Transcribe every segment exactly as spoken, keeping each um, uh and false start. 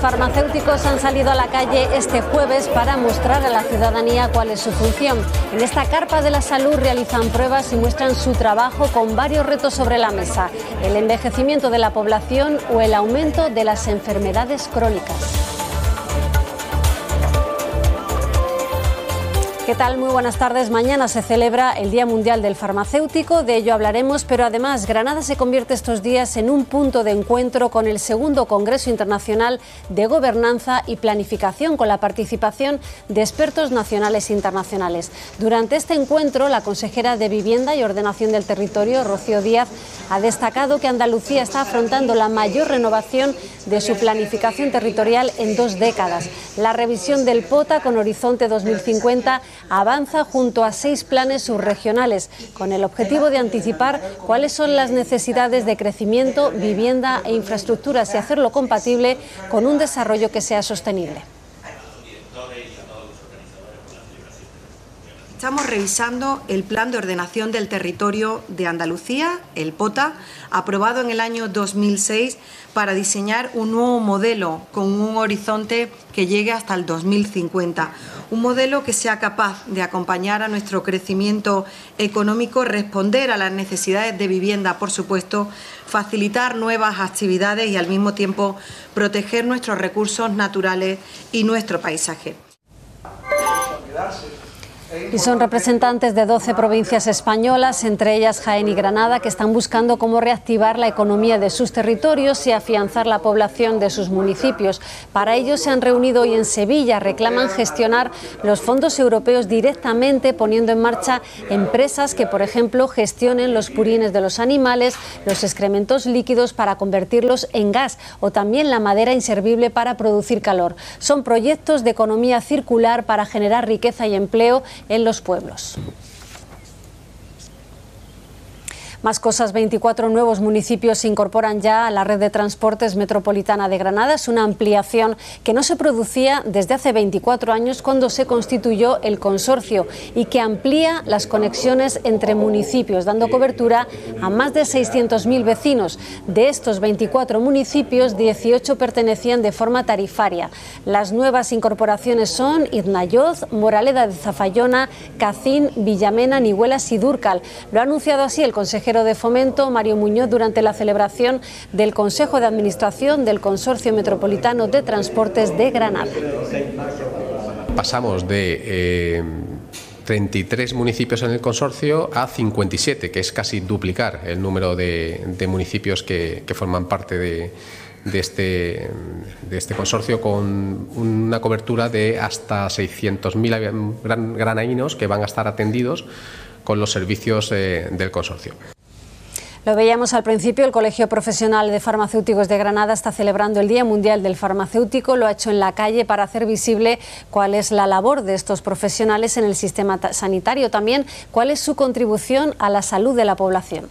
farmacéuticos han salido a la calle este jueves para mostrar a la ciudadanía cuál es su función. En esta carpa de la salud realizan pruebas y muestran su trabajo con varios retos sobre la mesa: el envejecimiento de la población o el aumento de las enfermedades crónicas. ¿Qué tal? Muy buenas tardes. Mañana se celebra el Día Mundial del Farmacéutico, de ello hablaremos, pero además Granada se convierte estos días en un punto de encuentro con el segundo Congreso Internacional de Gobernanza y Planificación, con la participación de expertos nacionales e internacionales. Durante este encuentro, la consejera de Vivienda y Ordenación del Territorio, Rocío Díaz, ha destacado que Andalucía está afrontando la mayor renovación de su planificación territorial en dos décadas. La revisión del POTA con horizonte dos mil cincuenta avanza junto a seis planes subregionales con el objetivo de anticipar cuáles son las necesidades de crecimiento, vivienda e infraestructuras y hacerlo compatible con un desarrollo que sea sostenible. Estamos revisando el Plan de Ordenación del Territorio de Andalucía, el POTA, aprobado en el año dos mil seis para diseñar un nuevo modelo con un horizonte que llegue hasta el dos mil cincuenta. Un modelo que sea capaz de acompañar a nuestro crecimiento económico, responder a las necesidades de vivienda, por supuesto, facilitar nuevas actividades y al mismo tiempo proteger nuestros recursos naturales y nuestro paisaje. Y son representantes de doce provincias españolas, entre ellas Jaén y Granada, que están buscando cómo reactivar la economía de sus territorios y afianzar la población de sus municipios. Para ello se han reunido hoy en Sevilla, reclaman gestionar los fondos europeos directamente, poniendo en marcha empresas que, por ejemplo, gestionen los purines de los animales, los excrementos líquidos para convertirlos en gas o también la madera inservible para producir calor. Son proyectos de economía circular para generar riqueza y empleo en los pueblos. Más cosas, veinticuatro nuevos municipios se incorporan ya a la red de transportes metropolitana de Granada. Es una ampliación que no se producía desde hace veinticuatro años, cuando se constituyó el consorcio, y que amplía las conexiones entre municipios, dando cobertura a más de seiscientos mil vecinos. De estos veinticuatro municipios, dieciocho pertenecían de forma tarifaria. Las nuevas incorporaciones son Iznayoz, Moraleda de Zafallona, Cacín, Villamena, Nihuelas y Dúrcal. Lo ha anunciado así el consejero de Fomento, Mario Muñoz, durante la celebración del Consejo de Administración del Consorcio Metropolitano de Transportes de Granada. Pasamos de eh, treinta y tres municipios en el consorcio a cincuenta y siete, que es casi duplicar el número de, de municipios que, que forman parte de, de, este, de este consorcio, con una cobertura de hasta seiscientos mil gran, granaínos que van a estar atendidos con los servicios eh, del consorcio. Lo veíamos al principio, el Colegio Profesional de Farmacéuticos de Granada está celebrando el Día Mundial del Farmacéutico. Lo ha hecho en la calle para hacer visible cuál es la labor de estos profesionales en el sistema sanitario, también cuál es su contribución a la salud de la población.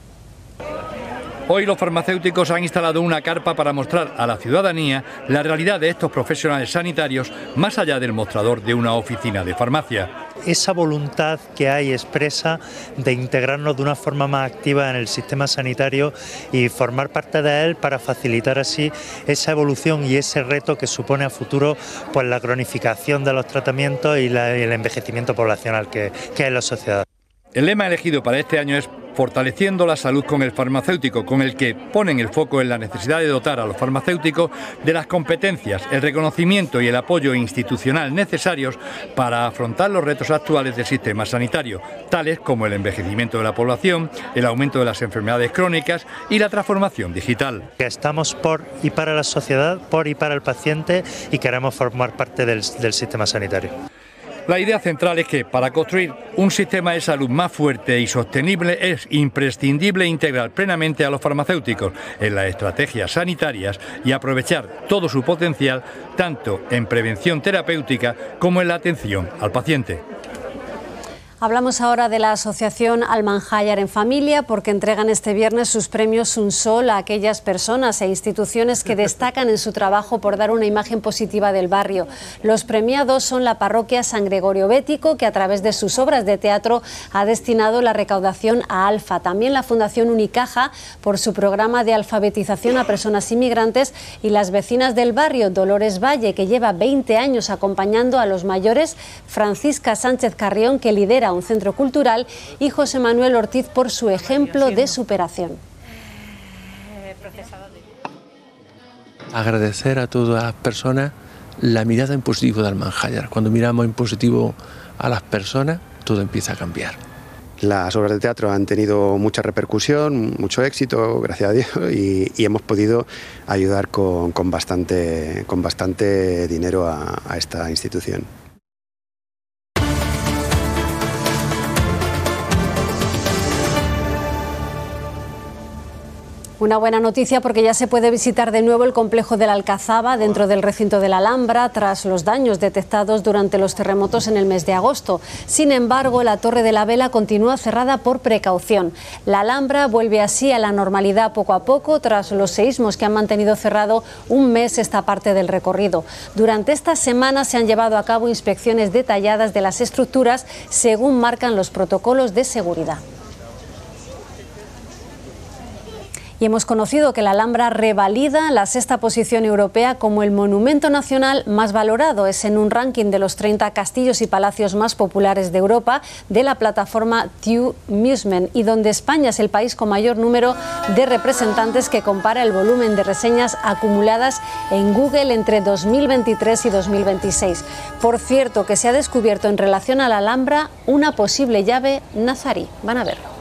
Hoy los farmacéuticos han instalado una carpa para mostrar a la ciudadanía la realidad de estos profesionales sanitarios más allá del mostrador de una oficina de farmacia. Esa voluntad que hay expresa de integrarnos de una forma más activa en el sistema sanitario y formar parte de él para facilitar así esa evolución y ese reto que supone a futuro, pues, la cronificación de los tratamientos y, la, y el envejecimiento poblacional que, que hay en la sociedad. El lema elegido para este año es Fortaleciendo la salud con el farmacéutico, con el que ponen el foco en la necesidad de dotar a los farmacéuticos de las competencias, el reconocimiento y el apoyo institucional necesarios para afrontar los retos actuales del sistema sanitario, tales como el envejecimiento de la población, el aumento de las enfermedades crónicas y la transformación digital. Estamos por y para la sociedad, por y para el paciente, y queremos formar parte del, del sistema sanitario. La idea central es que para construir un sistema de salud más fuerte y sostenible es imprescindible integrar plenamente a los farmacéuticos en las estrategias sanitarias y aprovechar todo su potencial tanto en prevención terapéutica como en la atención al paciente. Hablamos ahora de la asociación Almanjayar en Familia, porque entregan este viernes sus premios Unsol a aquellas personas e instituciones que destacan en su trabajo por dar una imagen positiva del barrio. Los premiados son la parroquia San Gregorio Bético, que a través de sus obras de teatro ha destinado la recaudación a Alfa. También la Fundación Unicaja por su programa de alfabetización a personas inmigrantes, y las vecinas del barrio Dolores Valle, que lleva veinte años acompañando a los mayores, Francisca Sánchez Carrión, que lidera un centro cultural, y José Manuel Ortiz por su ejemplo de superación. Agradecer a todas las personas la mirada en positivo de Almanjayar. Cuando miramos en positivo a las personas, todo empieza a cambiar. Las obras de teatro han tenido mucha repercusión, mucho éxito, gracias a Dios, y, y hemos podido ayudar con, con, bastante, con bastante dinero a, a esta institución. Una buena noticia, porque ya se puede visitar de nuevo el complejo de la Alcazaba dentro del recinto de la Alhambra tras los daños detectados durante los terremotos en el mes de agosto. Sin embargo, la Torre de la Vela continúa cerrada por precaución. La Alhambra vuelve así a la normalidad poco a poco tras los seísmos que han mantenido cerrado un mes esta parte del recorrido. Durante esta semana se han llevado a cabo inspecciones detalladas de las estructuras según marcan los protocolos de seguridad. Y hemos conocido que la Alhambra revalida la sexta posición europea como el monumento nacional más valorado. Es en un ranking de los treinta castillos y palacios más populares de Europa de la plataforma Two Musement, y donde España es el país con mayor número de representantes, que compara el volumen de reseñas acumuladas en Google entre dos mil veintitrés y dos mil veintiséis. Por cierto, que se ha descubierto en relación a la Alhambra una posible llave nazarí. Van a verlo.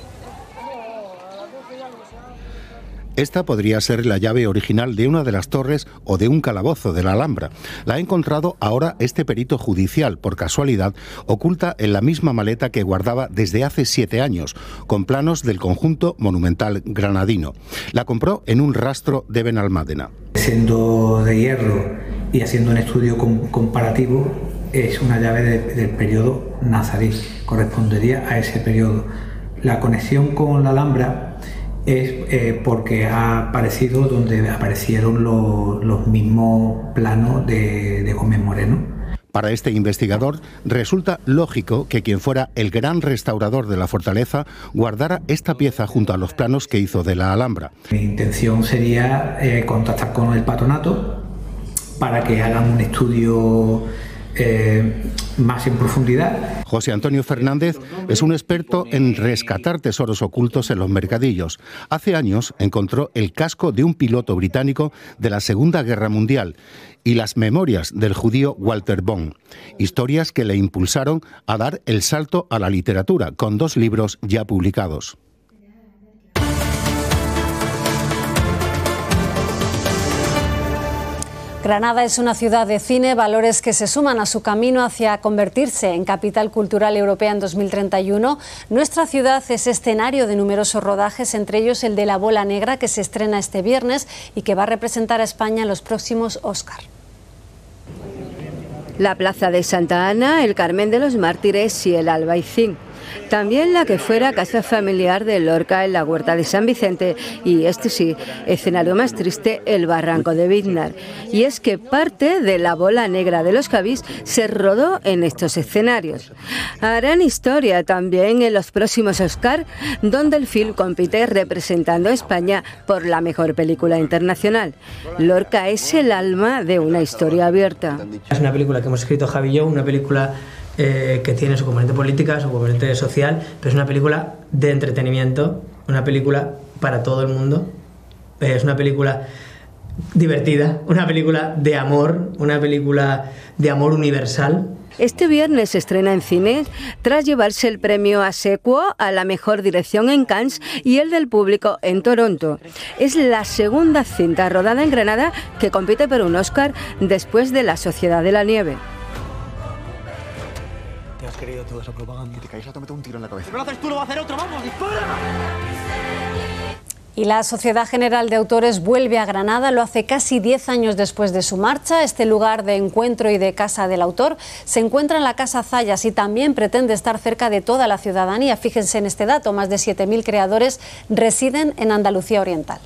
Esta podría ser la llave original de una de las torres o de un calabozo de la Alhambra. La ha encontrado ahora este perito judicial, por casualidad, oculta en la misma maleta que guardaba desde hace siete años, con planos del conjunto monumental granadino. La compró en un rastro de Benalmádena. Siendo de hierro y haciendo un estudio comparativo, es una llave de, del periodo nazarí, correspondería a ese periodo. La conexión con la Alhambra es eh, porque ha aparecido donde aparecieron lo, los mismos planos de, de Gómez Moreno. Para este investigador resulta lógico que quien fuera el gran restaurador de la fortaleza guardara esta pieza junto a los planos que hizo de la Alhambra. Mi intención sería eh, contactar con el patronato para que hagan un estudio Eh, más en profundidad. José Antonio Fernández es un experto en rescatar tesoros ocultos en los mercadillos. Hace años encontró el casco de un piloto británico de la Segunda Guerra Mundial y las memorias del judío Walter Bond, historias que le impulsaron a dar el salto a la literatura, con dos libros ya publicados. Granada es una ciudad de cine, valores que se suman a su camino hacia convertirse en capital cultural europea en dos mil treinta y uno. Nuestra ciudad es escenario de numerosos rodajes, entre ellos el de La Bola Negra, que se estrena este viernes y que va a representar a España en los próximos Oscar. La Plaza de Santa Ana, el Carmen de los Mártires y el Albaicín. También la que fuera casa familiar de Lorca en la Huerta de San Vicente, y este sí, escenario más triste, el Barranco de Biznar. Y es que parte de La Bola Negra de los Javis se rodó en estos escenarios. Harán historia también en los próximos Oscar, donde el film compite representando a España por la mejor película internacional. Lorca es el alma de una historia abierta. Es una película que hemos escrito Javi y yo, una película Eh, que tiene su componente política, su componente social, pero es una película de entretenimiento, una película para todo el mundo, eh, es una película divertida, una película de amor, una película de amor universal. Este viernes se estrena en cines tras llevarse el premio Asequo a la mejor dirección en Cannes y el del público en Toronto. Es la segunda cinta rodada en Granada que compite por un Oscar después de La Sociedad de la Nieve. Has querido toda esa propaganda. Que te caes, te meto un tiro en la cabeza. Si no lo haces tú, lo va a hacer otro. ¡Vamos, dispara! Y la Sociedad General de Autores vuelve a Granada, lo hace casi diez años después de su marcha. Este lugar de encuentro y de casa del autor se encuentra en la Casa Zayas y también pretende estar cerca de toda la ciudadanía. Fíjense en este dato, más de siete mil creadores residen en Andalucía Oriental.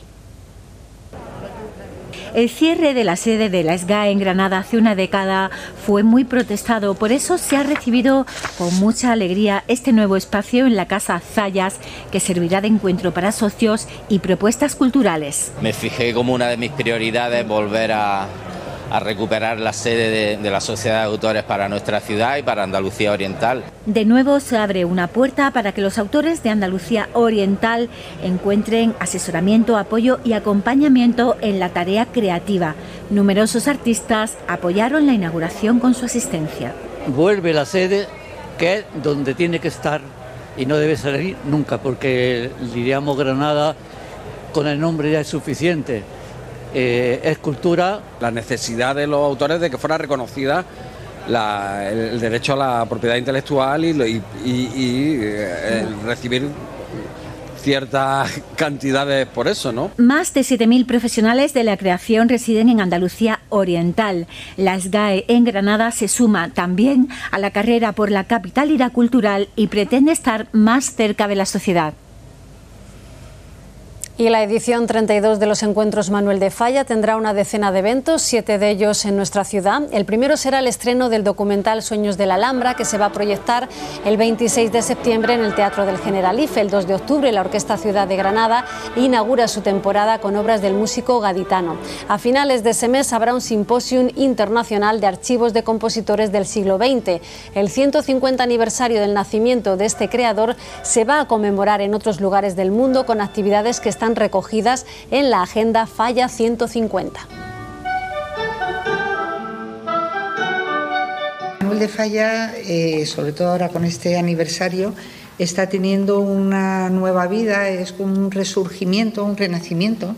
El cierre de la sede de la SGAE en Granada hace una década fue muy protestado, por eso se ha recibido con mucha alegría este nuevo espacio en la Casa Zayas, que servirá de encuentro para socios y propuestas culturales. Me fijé como una de mis prioridades volver a, a recuperar la sede de, de la Sociedad de Autores para nuestra ciudad y para Andalucía Oriental. De nuevo se abre una puerta para que los autores de Andalucía Oriental encuentren asesoramiento, apoyo y acompañamiento en la tarea creativa. Numerosos artistas apoyaron la inauguración con su asistencia. Vuelve la sede, que es donde tiene que estar y no debe salir nunca, porque diríamos Granada con el nombre ya es suficiente. Eh, es cultura. La necesidad de los autores de que fuera reconocida la, el, el derecho a la propiedad intelectual y, y, y, y eh, recibir ciertas cantidades por eso, ¿no? Más de siete mil profesionales de la creación residen en Andalucía Oriental. La SGAE en Granada se suma también a la carrera por la capitalidad cultural y pretende estar más cerca de la sociedad. Y la edición treinta y dos de los Encuentros Manuel de Falla tendrá una decena de eventos, siete de ellos en nuestra ciudad. El primero será el estreno del documental Sueños de la Alhambra, que se va a proyectar el veintiséis de septiembre en el Teatro del Generalife. El dos de octubre la Orquesta Ciudad de Granada inaugura su temporada con obras del músico gaditano. A finales de ese mes habrá un simposium internacional de archivos de compositores del siglo veinte. El ciento cincuenta aniversario del nacimiento de este creador se va a conmemorar en otros lugares del mundo con actividades que están recogidas en la agenda Falla ciento cincuenta. Manuel de Falla, eh, sobre todo ahora con este aniversario, está teniendo una nueva vida, es un resurgimiento, un renacimiento,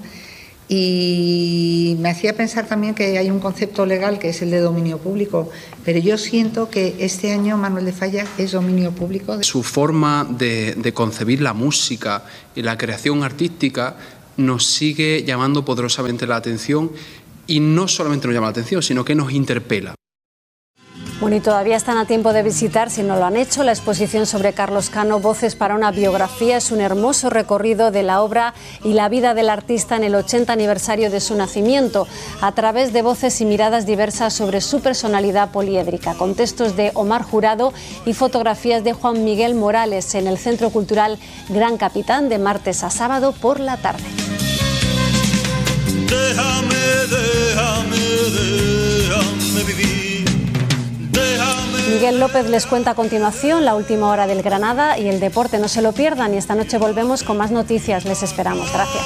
y me hacía pensar también que hay un concepto legal que es el de dominio público, pero yo siento que este año Manuel de Falla es dominio público. Su forma de, de concebir la música y la creación artística nos sigue llamando poderosamente la atención, y no solamente nos llama la atención, sino que nos interpela. Bueno, y todavía están a tiempo de visitar, si no lo han hecho, la exposición sobre Carlos Cano, Voces para una biografía. Es un hermoso recorrido de la obra y la vida del artista en el ochenta aniversario de su nacimiento, a través de voces y miradas diversas sobre su personalidad poliédrica, con textos de Omar Jurado y fotografías de Juan Miguel Morales en el Centro Cultural Gran Capitán, de martes a sábado por la tarde. Déjame, déjame, déjame vivir. Miguel López les cuenta a continuación la última hora del Granada y el deporte. No se lo pierdan, y esta noche volvemos con más noticias. Les esperamos. Gracias.